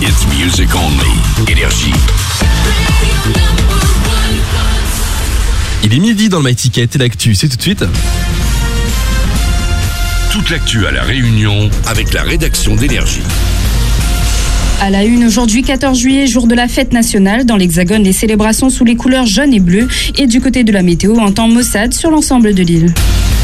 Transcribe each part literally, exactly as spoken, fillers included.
It's music only. Énergie. Il est midi dans le My Ticket et l'actu, c'est tout de suite. Toute l'actu à La Réunion avec la rédaction d'Énergie. À la une, aujourd'hui quatorze juillet, jour de la fête nationale. Dans l'Hexagone, les célébrations sous les couleurs jaune et bleu. Et du côté de la météo, un temps maussade sur l'ensemble de l'île.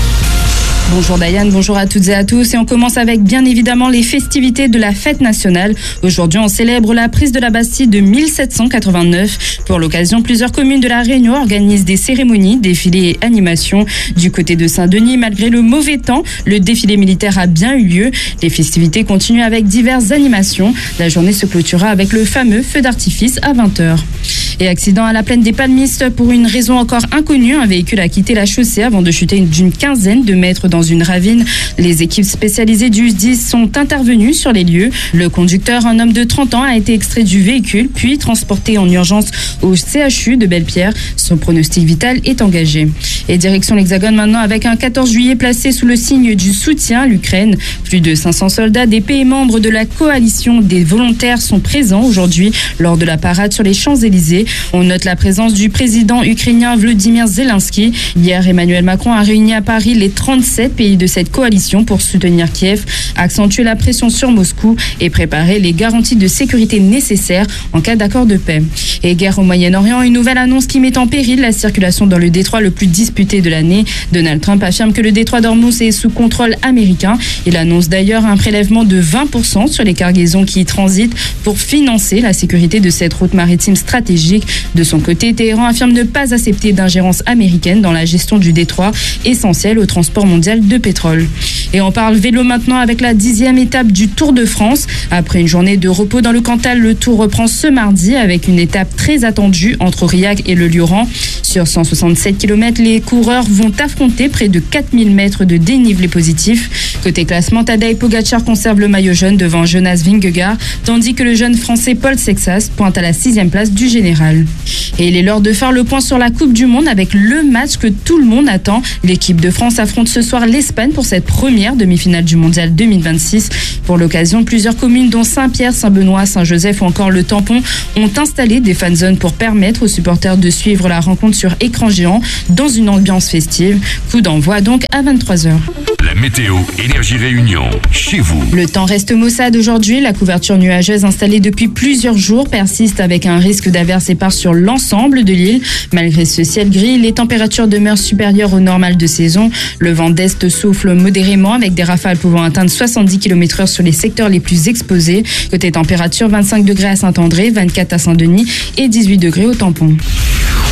Bonjour Diane, bonjour à toutes et à tous. Et on commence avec bien évidemment les festivités de la fête nationale. Aujourd'hui, on célèbre la prise de la Bastille de mille sept cent quatre-vingt-neuf. Pour l'occasion, plusieurs communes de la Réunion organisent des cérémonies, défilés et animations. Du côté de Saint-Denis, malgré le mauvais temps, le défilé militaire a bien eu lieu. Les festivités continuent avec diverses animations. La journée se clôturera avec le fameux feu d'artifice à vingt heures. Et accident à la plaine des Palmistes. Pour une raison encore inconnue, un véhicule a quitté la chaussée avant de chuter d'une quinzaine de mètres dans une ravine. Les équipes spécialisées du S D I S sont intervenues sur les lieux. Le conducteur, un homme de trente ans, a été extrait du véhicule puis transporté en urgence au C H U de Belle-Pierre. Son pronostic vital est engagé. Et direction l'Hexagone maintenant avec un quatorze juillet placé sous le signe du soutien à l'Ukraine. Plus de cinq cents soldats des pays membres de la coalition des volontaires sont présents aujourd'hui lors de la parade sur les Champs-Élysées. On note la présence du président ukrainien Volodymyr Zelensky. Hier, Emmanuel Macron a réuni à Paris les trente-sept pays de cette coalition pour soutenir Kiev, accentuer la pression sur Moscou et préparer les garanties de sécurité nécessaires en cas d'accord de paix. Et guerre au Moyen-Orient, une nouvelle annonce qui met en péril la circulation dans le détroit le plus disputé de l'année. Donald Trump affirme que le détroit d'Ormuz est sous contrôle américain. Il annonce d'ailleurs un prélèvement de vingt pour cent sur les cargaisons qui y transitent pour financer la sécurité de cette route maritime stratégique. De son côté, Téhéran affirme ne pas accepter d'ingérence américaine dans la gestion du détroit, essentiel au transport mondial de pétrole. Et on parle vélo maintenant avec la dixième étape du Tour de France. Après une journée de repos dans le Cantal, le Tour reprend ce mardi avec une étape très attendue entre Aurillac et le Lioran. Sur cent soixante-sept kilomètres, les coureurs vont affronter près de quatre mille mètres de dénivelé positif. Côté classement, Tadej Pogacar conserve le maillot jaune devant Jonas Vingegaard, tandis que le jeune français Paul Sexas pointe à la sixième place du général. Et il est l'heure de faire le point sur la Coupe du Monde avec le match que tout le monde attend. L'équipe de France affronte ce soir l'Espagne pour cette première demi-finale du Mondial deux mille vingt-six. Pour l'occasion, plusieurs communes dont Saint-Pierre, Saint-Benoît, Saint-Joseph ou encore le Tampon ont installé des fan zones pour permettre aux supporters de suivre la rencontre sur écran géant dans une ambiance festive. Coup d'envoi donc à vingt-trois heures. La météo Énergie Réunion, chez vous. Le temps reste maussade aujourd'hui. La couverture nuageuse installée depuis plusieurs jours persiste avec un risque d'averses épars sur l'ensemble de l'île. Malgré ce ciel gris, les températures demeurent supérieures au normal de saison. Le vent d'est souffle modérément avec des rafales pouvant atteindre soixante-dix kilomètres heure sur les secteurs les plus exposés. Côté température, vingt-cinq degrés à Saint-André, vingt-quatre à Saint-Denis et dix-huit degrés au Tampon.